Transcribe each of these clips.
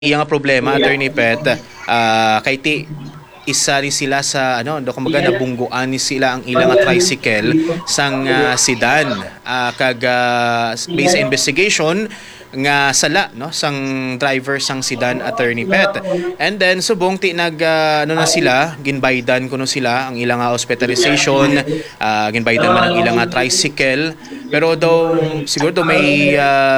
iyang problema attorney Pet kay ti isa ni sila sa ano do kumbaga nabungguan ni sila ang ilang tricycle sang sedan kag based investigation nga sala no sang driver sang sedan attorney Pet, and then subong ti nag ano na sila ginbaydan kuno sila ang ilang hospitalization, ginbaydan man ang ilang tricycle, pero daw siguro daw may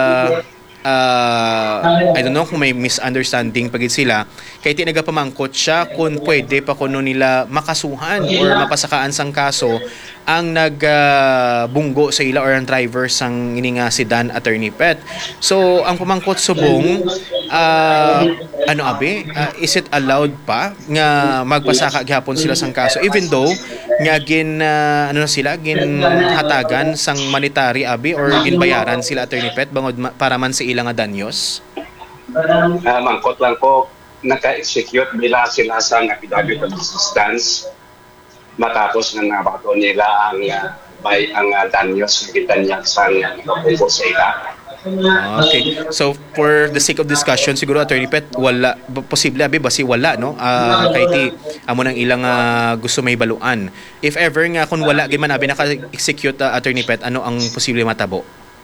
I don't know kung may misunderstanding pagid sila kay ti nagapamangkot siya kung pwede pa kuno nila makasuhan or mapasakaan sang kaso ang nagbunggo sa ila or ang driver sang ininga sedan attorney Pet. So ang pamangkot subong ano abi is it allowed pa nga magpasaka gyapon sila sang kaso even though nga ano na sila ginhatagan sang monetary abi or ginbayaran sila attorney Pet bangod para man sa ilang danyos? Mangkot lang po, naka-execute bila sila sa affidavit of assistance matapos nga nabato nila ang danyos na gitanyag sa nakupo sa ila. Okay. So for the sake of discussion siguro attorney Pet wala posible abi basi wala no kay ti amo nang ilang gusto may baluan. If ever nga kun wala gid man abi naka-execute attorney Pet ano ang posible matabo?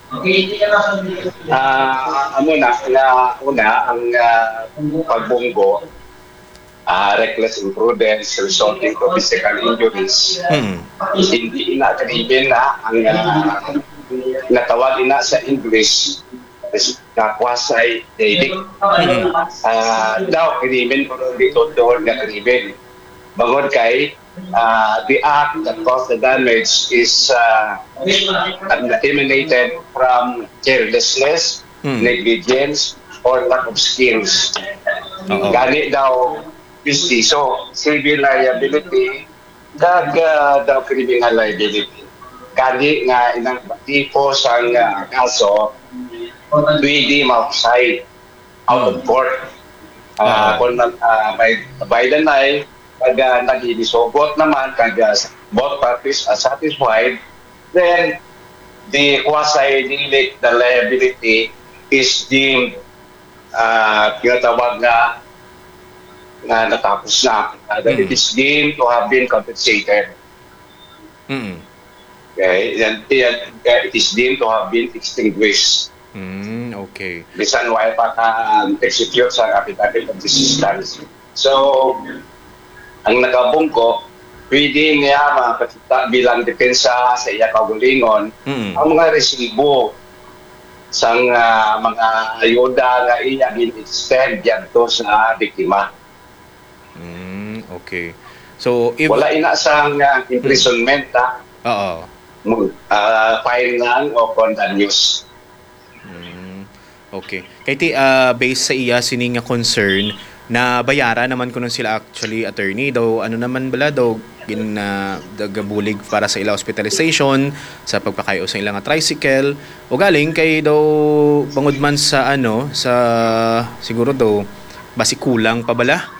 Amo na una ang pagbunggo, reckless imprudence resulting to physical injuries. Hindi na krimen na ang natawag ina sa English na quasi delict. Daw krimen pero dito doon na krimen. Bangod kay the act that caused the damage is emanated from carelessness, negligence, or lack of skills. Gani daw justiso, civil liability, kag daw criminal liability. Gani nga inang tipo sang kaso, pwede ma-offside out of court. Kung may baydan na pag nag-inisogot naman, pag both parties are satisfied, then the quasi-delict, the liability is deemed tinatawag na natapos na. That it is deemed to have been compensated. Okay? And it is deemed to have been extinguished. Okay. Bisan why pa execute sa affidavit of assistance. So, ang nagabungko, pwede niya makakita bilang depensa sa iya kaugalingon ang mga resibo sa mga ayuda nga iya gin-extend dito sa biktima. Okay. So, if wala ina sang imprisonment fine lang o condemnation. Okay. Kaya ti based sa iya sining nga concern na bayaran naman kuno sila actually attorney daw ano naman bala daw dagabulig para sa ila hospitalization sa pagpakayo sa ilang tricycle o galing kay daw bangod man sa ano sa siguro daw basi kulang pa bala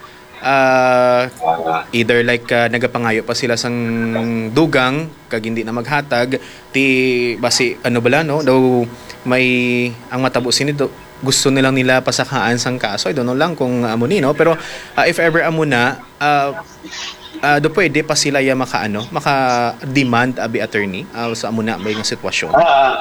either like nagapangayo pa sila sang dugang kag hindi na maghatag ti basi ano bala no daw may ang matabo sinito gusto nilang nila pasakaan sang kaso. I don't know lang kung amo ni no pero if ever amo na do pwede pa sila ya maka-demand abi attorney sa amo na may nga sitwasyon.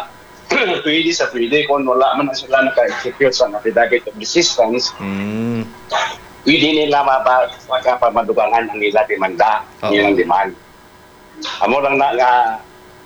Pwede kung wala man na sila naka-execute sa affidavit of assistance. Pwede nila mapapamadugangan ang nila demanda, nilang demand. Amo lang na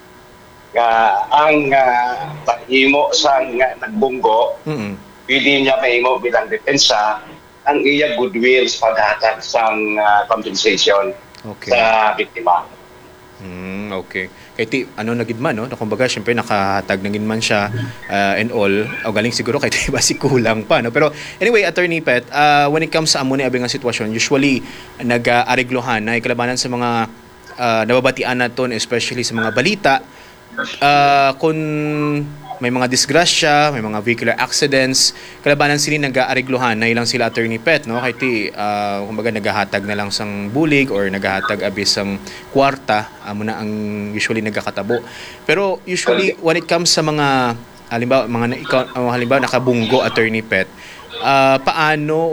ang pahimo sa nagbunggo, pwede niya mahimo bilang depensa ang iya goodwill sa paghatag sa compensation sa biktima. Okay. Kaya ti ano nagid man no, kumbaga syempre nakahatag nagid man siya and all. O galing siguro kay ti basi kulang pa no. Pero anyway, attorney Pet, when it comes sa amo ni abi nga sitwasyon, usually nag-areglohan na ikalabanan sa mga nababatian naton especially sa mga balita. Kung may mga disgrasya, may mga vehicular accidents, kalabanan sila nag-aariglohan na ilang sila attorney Pet no kay ti kumbaga naghahatag na lang sang bulig or naghahatag abis sang kwarta amo na ang usually nagakatabo. Pero usually when it comes sa mga halimbawa nakabunggo attorney Pet, paano